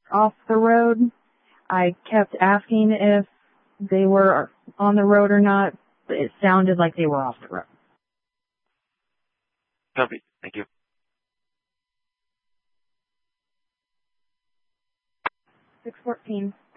off the road. I kept asking if they were on the road or not, but it sounded like they were off the road. Copy. Thank you. 614.